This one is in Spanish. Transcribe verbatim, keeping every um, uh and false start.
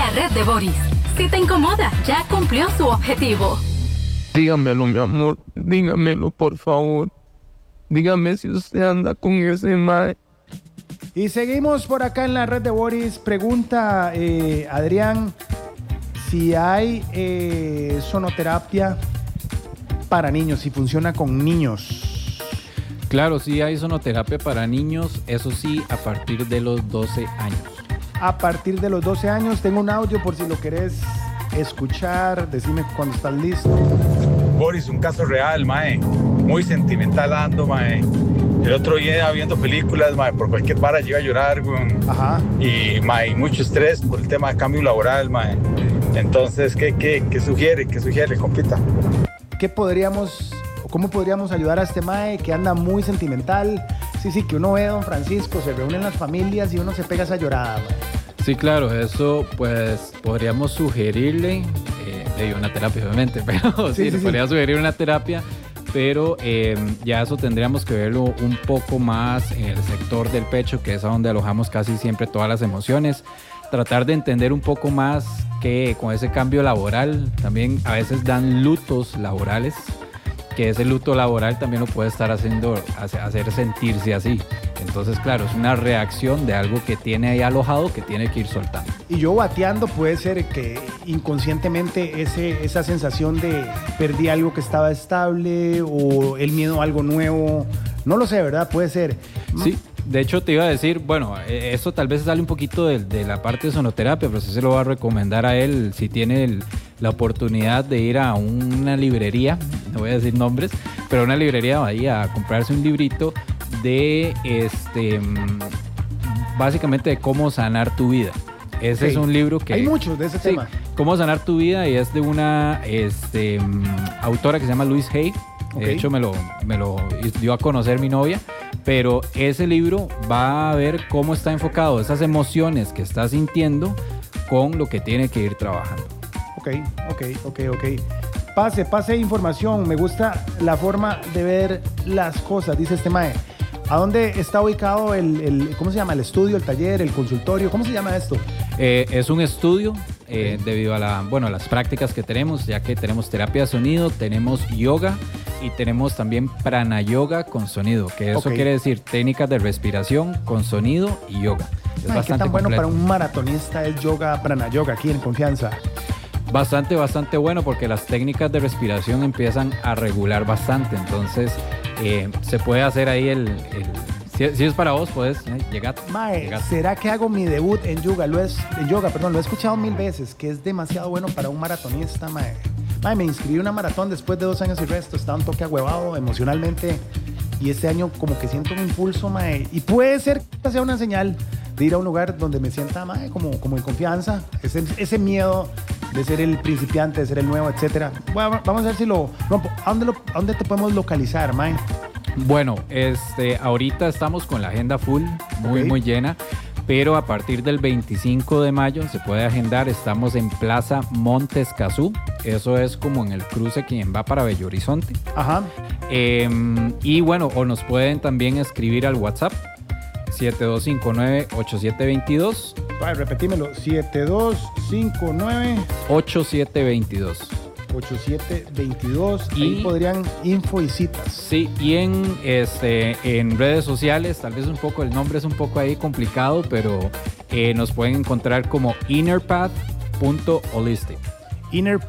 La red de Boris. Si te incomoda, ya cumplió su objetivo. Dígamelo, mi amor. Dígamelo, por favor. Dígame si usted anda con ese mae. Y seguimos por acá en la red de Boris. Pregunta eh, Adrián si hay eh, sonoterapia para niños, si funciona con niños. Claro, sí hay sonoterapia para niños, eso sí, a partir de los doce años. A partir de los doce años. Tengo un audio por si lo querés escuchar. Decime cuando estás listo. Boris, un caso real, mae. Muy sentimental ando, mae. El otro día viendo películas, mae, por cualquier vara llega a llorar, güey. Ajá. Y, mae, mucho estrés por el tema de cambio laboral, mae. Entonces, ¿qué, qué, qué sugiere? ¿Qué sugiere, compita? ¿Qué podríamos, cómo podríamos ayudar a este mae que anda muy sentimental? Sí, sí, que uno ve a don Francisco, se reúnen las familias y uno se pega esa llorada, mae. Sí, claro, eso pues podríamos sugerirle, eh, de una terapia obviamente, pero sí, Sí, sí, le sí. podría sugerir una terapia, pero eh, ya eso tendríamos que verlo un poco más en el sector del pecho, que es a donde alojamos casi siempre todas las emociones. Tratar de entender un poco más que con ese cambio laboral también a veces dan lutos laborales, que ese luto laboral también lo puede estar haciendo hace- hacer sentirse así. Entonces, claro, es una reacción de algo que tiene ahí alojado que tiene que ir soltando. Y yo bateando puede ser que inconscientemente ese, esa sensación de perdí algo que estaba estable o el miedo a algo nuevo, no lo sé, ¿verdad? Puede ser. Sí, de hecho te iba a decir, bueno, eh, esto tal vez sale un poquito de, de la parte de sonoterapia, pero sí se lo voy a recomendar a él si tiene el- la oportunidad de ir a una librería, no voy a decir nombres, pero a una librería vaya a comprarse un librito de este mm, básicamente de cómo sanar tu vida. Ese Ok. es un libro que Hay muchos de ese sí, tema. cómo sanar tu vida, y es de una este, mm, autora que se llama Louise Hay. Ok. De hecho me lo, me lo dio a conocer mi novia, pero ese libro va a ver cómo está enfocado esas emociones que estás sintiendo con lo que tiene que ir trabajando. Ok, ok, ok, ok. Pase, pase información. Me gusta la forma de ver las cosas, dice este mae. ¿A dónde está ubicado el, el- cómo se llama? El estudio, el taller, el consultorio? ¿Cómo se llama esto? Eh, es un estudio eh, debido a, la, bueno, a las prácticas que tenemos, ya que tenemos terapia de sonido, tenemos yoga y tenemos también prana yoga con sonido, que eso Ok. quiere decir técnicas de respiración con sonido y yoga. Es Mae, ¿qué bastante tan bueno completo. para un maratonista es yoga, prana yoga aquí en Confianza? Bastante, bastante bueno, porque las técnicas de respiración empiezan a regular bastante. Entonces, eh, se puede hacer ahí el... el- si, si es para vos, puedes eh, llegar. Mae, llegar. ¿será que hago mi debut en yoga? Lo es, en yoga, perdón, lo he escuchado mil veces, que es demasiado bueno para un maratonista, mae. Mae, me inscribí a una maratón después de dos años y resto, estaba un toque agüevado emocionalmente, y este año como que siento un impulso, mae. Y puede ser que sea una señal de ir a un lugar donde me sienta, mae, como, como en confianza, ese, ese miedo de ser el principiante, de ser el nuevo, etcétera. Bueno, vamos a ver si lo rompo. ¿A dónde, lo- a dónde te podemos localizar, mae? Bueno, este, ahorita estamos con la agenda full, muy, Ok. muy llena. Pero a partir del veinticinco de mayo se puede agendar. Estamos en Plaza Montes Cazú. Eso es como en el cruce quien va para Bello Horizonte. Ajá. Eh, y bueno, o nos pueden también escribir al WhatsApp siete dos cinco nueve, ocho siete dos dos. Ay, repetímelo, siete dos cinco nueve ocho siete dos dos. ocho siete dos dos. Y- Ahí podrían info y citas. Sí, y en, este, en redes sociales, tal vez un poco, el nombre es un poco ahí complicado, pero eh, nos pueden encontrar como innerpath punto holistic. Inner